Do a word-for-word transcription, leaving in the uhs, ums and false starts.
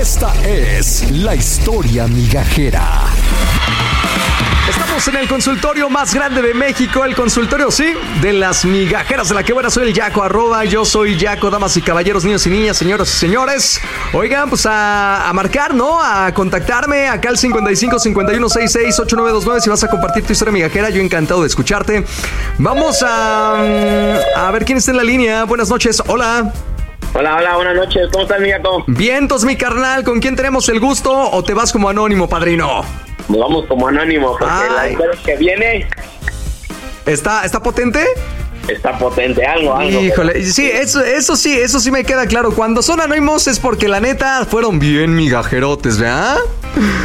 Esta es la historia migajera. Estamos en el consultorio más grande de México, el consultorio, sí, de las migajeras de la que buena. Soy el Yaco, arroba, yo soy Yaco, damas y caballeros, niños y niñas, señoras y señores. Oigan, pues a, a marcar, ¿no? A contactarme acá al cincuenta y cinco, cincuenta y uno, sesenta y seis, ochenta y nueve veintinueve si vas a compartir tu historia migajera. Yo encantado de escucharte. Vamos a, a ver quién está en la línea. Buenas noches, hola. Hola, hola, buenas noches. ¿Cómo estás, mi Yaco? Vientos, mi carnal. ¿Con quién tenemos el gusto o te vas como anónimo, padrino? Nos vamos como anónimo porque Ay. la historia que viene ¿Está, está potente? está potente, algo, algo. Híjole, sí, eso, eso sí, eso sí me queda claro. Cuando son anónimos es porque la neta fueron bien migajerotes, ¿verdad?